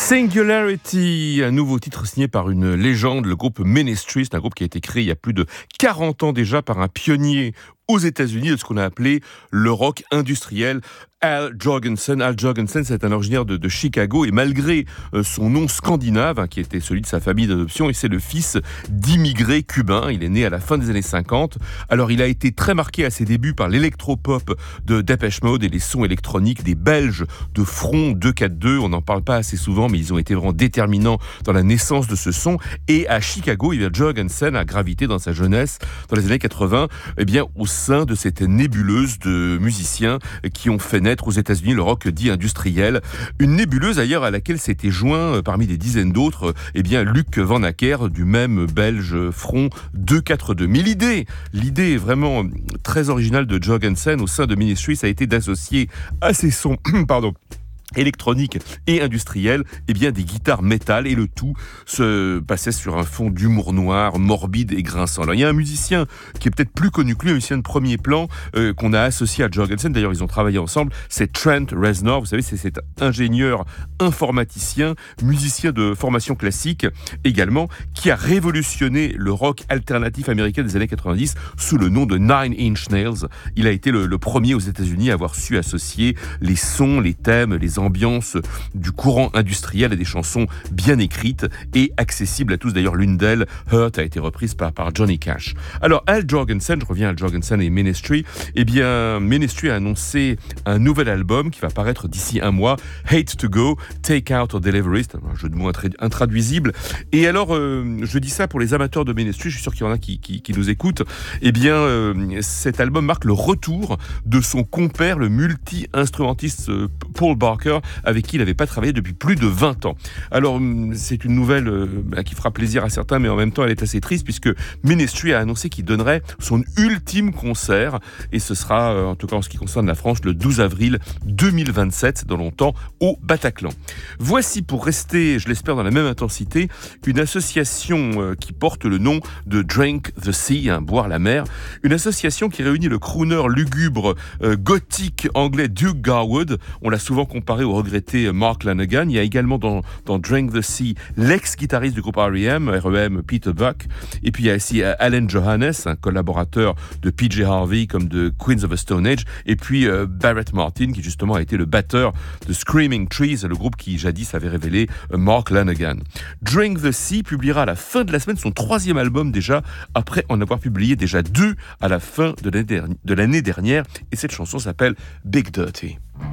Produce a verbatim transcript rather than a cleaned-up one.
Singularity, un nouveau titre signé par une légende, le groupe Ministry. C'est un groupe qui a été créé il y a plus de quarante ans déjà par un pionnier aux États-Unis de ce qu'on a appelé le rock industriel, Al Jourgensen. Al Jourgensen, c'est un originaire de, de Chicago et malgré euh, son nom scandinave, hein, qui était celui de sa famille d'adoption, et c'est le fils d'immigrés cubains. Il est né à la fin des années cinquante. Alors il a été très marqué à ses débuts par l'électropop de Depeche Mode et les sons électroniques des Belges de Front deux cent quarante-deux. On n'en parle pas assez souvent, mais ils ont été vraiment déterminants dans la naissance de ce son. Et à Chicago, eh bien, Jourgensen a gravité dans sa jeunesse, dans les années quatre-vingts, eh bien, au sein de cette nébuleuse de musiciens qui ont fait naître aux États-Unis le rock dit industriel. Une nébuleuse ailleurs à laquelle s'était joint parmi des dizaines d'autres, eh bien Luc Van Acker du même belge Front deux cent quarante-deux. Mais l'idée, l'idée vraiment très originale de Jourgensen au sein de Ministry, ça a été d'associer à ces sons, pardon, électronique et industrielle, eh bien des guitares métal, et le tout se passait sur un fond d'humour noir, morbide et grinçant. Alors il y a un musicien qui est peut-être plus connu que lui, un musicien de premier plan euh, qu'on a associé à Jourgensen, d'ailleurs ils ont travaillé ensemble, c'est Trent Reznor. Vous savez, c'est cet ingénieur informaticien, musicien de formation classique également, qui a révolutionné le rock alternatif américain des années quatre-vingt-dix sous le nom de Nine Inch Nails. Il a été le, le premier aux États-Unis à avoir su associer les sons, les thèmes, les ambiance du courant industriel et des chansons bien écrites et accessibles à tous. D'ailleurs, l'une d'elles, Hurt, a été reprise par, par Johnny Cash. Alors, Al Jourgensen, je reviens à Al Jourgensen et Ministry, eh bien, Ministry a annoncé un nouvel album qui va paraître d'ici un mois, Hate to Go, Take Out or Delivery, c'est un jeu de mots intraduisible. Et alors, euh, je dis ça pour les amateurs de Ministry, je suis sûr qu'il y en a qui, qui, qui nous écoutent, eh bien, euh, cet album marque le retour de son compère, le multi-instrumentiste euh, Paul Barker, avec qui il n'avait pas travaillé depuis plus de vingt ans. Alors, c'est une nouvelle euh, bah, qui fera plaisir à certains, mais en même temps, elle est assez triste, puisque Ministry a annoncé qu'il donnerait son ultime concert, et ce sera, euh, en tout cas en ce qui concerne la France, le douze avril deux mille vingt-sept, dans longtemps, au Bataclan. Voici, pour rester, je l'espère, dans la même intensité, une association euh, qui porte le nom de Drink the Sea, hein, boire la mer, une association qui réunit le crooner lugubre euh, gothique anglais Duke Garwood. On l'a souvent comparé au regretté Mark Lanegan. Il y a également dans, dans Drink the Sea l'ex-guitariste du groupe R E M, R E M Peter Buck. Et puis il y a aussi Alan Johannes, un collaborateur de P J Harvey comme de Queens of the Stone Age. Et puis euh, Barrett Martin, qui justement a été le batteur de Screaming Trees, le groupe qui jadis avait révélé euh, Mark Lanegan. Drink the Sea publiera à la fin de la semaine son troisième album déjà, après en avoir publié déjà deux à la fin de l'année dernière. Et cette chanson s'appelle Big Dirty.